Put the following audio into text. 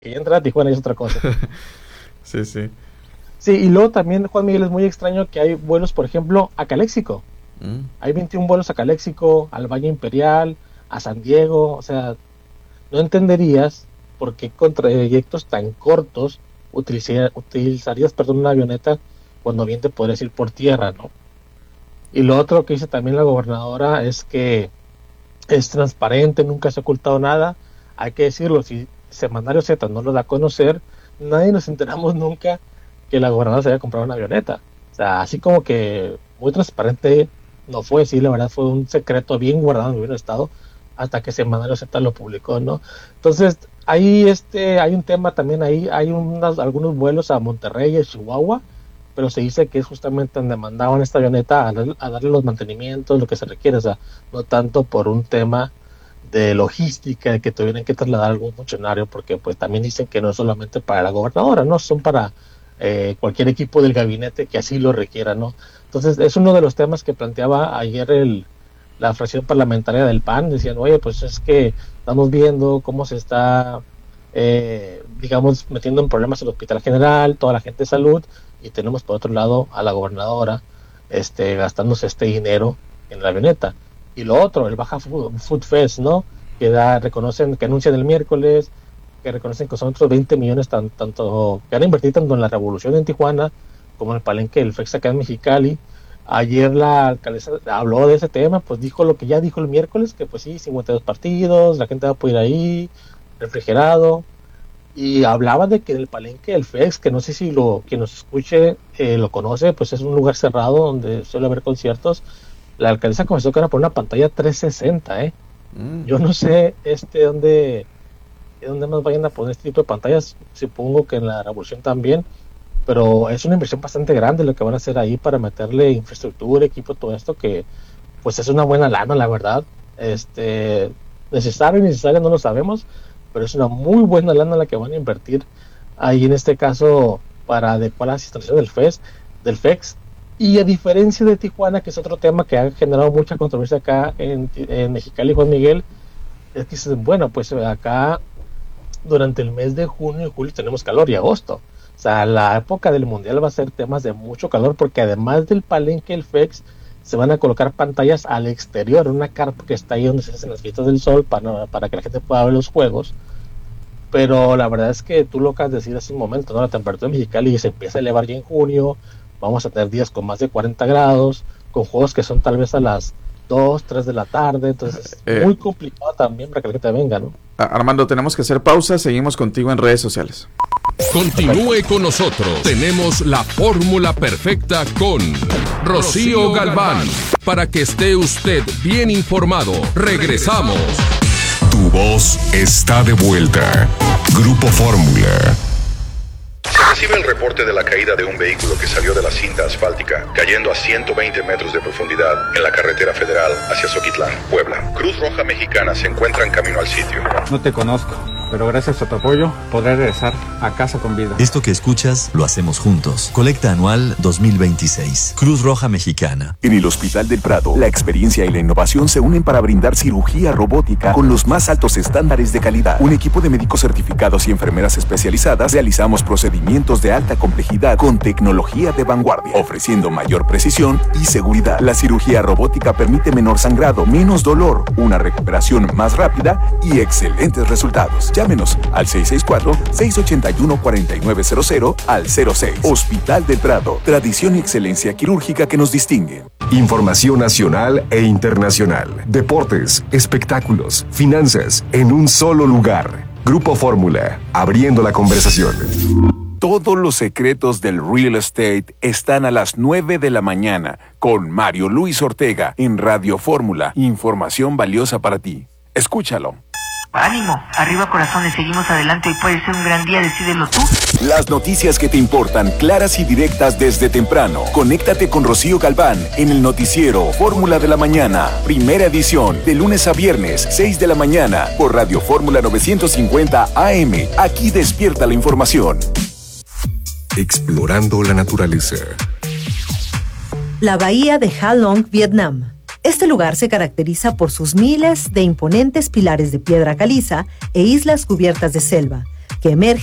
Que ya entrar a Tijuana es otra cosa. Sí, sí. Sí, y luego también, Juan Miguel, es muy extraño que hay vuelos, por ejemplo, a Caléxico. Mm. Hay 21 vuelos a Caléxico, al Valle Imperial, a San Diego. O sea, no entenderías por qué con trayectos tan cortos utilizarías, perdón, una avioneta cuando bien te podrías ir por tierra, ¿no? Y lo otro que dice también la gobernadora es que es transparente, nunca se ha ocultado nada. Hay que decirlo, si Semanario Z no lo da a conocer, nadie nos enteramos nunca que la gobernadora se había comprado una avioneta. O sea, así como que muy transparente no fue, sí, la verdad fue un secreto bien guardado en el gobierno de Estado hasta que Semanario Z lo publicó, ¿no? Entonces, ahí hay un tema también ahí, hay algunos vuelos a Monterrey y a Chihuahua, pero se dice que es justamente donde mandaban esta avioneta a darle los mantenimientos, lo que se requiere, o sea, no tanto por un tema de logística, de que tuvieran que trasladar algún funcionario, porque pues también dicen que no es solamente para la gobernadora, no, son para cualquier equipo del gabinete que así lo requiera, ¿no? Entonces es uno de los temas que planteaba ayer la fracción parlamentaria del PAN, decían, oye, pues es que estamos viendo cómo se está, digamos, metiendo en problemas el Hospital General, toda la gente de salud, y tenemos por otro lado a la gobernadora gastándose este dinero en la avioneta. Y lo otro, el Baja Food Fest, ¿no? Reconocen, que anuncian el miércoles, que reconocen que son otros 20 millones tanto que van a invertir tanto en la Revolución en Tijuana como en el Palenque del FEX acá en Mexicali. Ayer la alcaldesa habló de ese tema, pues dijo lo que ya dijo el miércoles, que pues sí, 52 partidos, la gente va a poder ir ahí, refrigerado, y hablaba de que en el Palenque del FEX, que no sé si quien nos escuche lo conoce, pues es un lugar cerrado donde suele haber conciertos. La alcaldesa comenzó que era por una pantalla 360, ¿eh? Yo no sé dónde más vayan a poner este tipo de pantallas, supongo que en la Revolución también, pero es una inversión bastante grande lo que van a hacer ahí para meterle infraestructura, equipo, todo esto, que pues es una buena lana, la verdad. Necesaria no lo sabemos, pero es una muy buena lana la que van a invertir ahí en este caso para adecuar las instalaciones del FEX. Y a diferencia de Tijuana, que es otro tema que ha generado mucha controversia acá en Mexicali, Juan Miguel, es que dicen, bueno, pues acá durante el mes de junio y julio tenemos calor, y agosto. O sea, la época del mundial va a ser temas de mucho calor, porque además del Palenque, el FEX, se van a colocar pantallas al exterior, una carpa que está ahí donde se hacen las fiestas del sol para que la gente pueda ver los juegos. Pero la verdad es que tú lo acabas de decir hace un momento, ¿no? La temperatura en Mexicali se empieza a elevar ya en junio, vamos a tener días con más de 40 grados, con juegos que son tal vez a las 2, 3 de la tarde, entonces es muy complicado también para que la gente venga, ¿no? Armando, tenemos que hacer pausa, seguimos contigo en redes sociales. Continúe con nosotros, tenemos la fórmula perfecta con Rocío Galván, para que esté usted bien informado. Regresamos. Tu voz está de vuelta. Grupo Fórmula. Se recibe el reporte de la caída de un vehículo que salió de la cinta asfáltica, cayendo a 120 metros de profundidad en la carretera federal hacia Zoquitlán, Puebla. Cruz Roja Mexicana se encuentra en camino al sitio. No te conozco, pero gracias a tu apoyo podré regresar a casa con vida. Esto que escuchas lo hacemos juntos. Colecta Anual 2026. Cruz Roja Mexicana. En el Hospital del Prado, la experiencia y la innovación se unen para brindar cirugía robótica con los más altos estándares de calidad. Un equipo de médicos certificados y enfermeras especializadas realizamos procedimientos de alta complejidad con tecnología de vanguardia, ofreciendo mayor precisión y seguridad. La cirugía robótica permite menor sangrado, menos dolor, una recuperación más rápida y excelentes resultados. Llámenos al 664-681-4900 al 06. Hospital del Prado, tradición y excelencia quirúrgica que nos distinguen. Información nacional e internacional, deportes, espectáculos, finanzas, en un solo lugar. Grupo Fórmula, abriendo la conversación. Todos los secretos del real estate están a las 9 de la mañana con Mario Luis Ortega en Radio Fórmula. Información valiosa para ti. Escúchalo. Ánimo, arriba corazones, seguimos adelante, hoy puede ser un gran día, decídelo tú. Las noticias que te importan, claras y directas desde temprano. Conéctate con Rocío Galván en el noticiero Fórmula de la Mañana, primera edición, de lunes a viernes, 6 de la mañana, por Radio Fórmula 950 AM. Aquí despierta la información. Explorando la naturaleza. La bahía de Ha Long, Vietnam. Este lugar se caracteriza por sus miles de imponentes pilares de piedra caliza e islas cubiertas de selva, que emerge